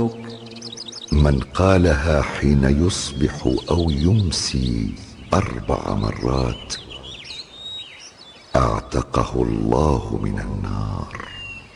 ربك؟ من قالها حين يصبح أو يمسي 4 مرات اعتقه الله من النار.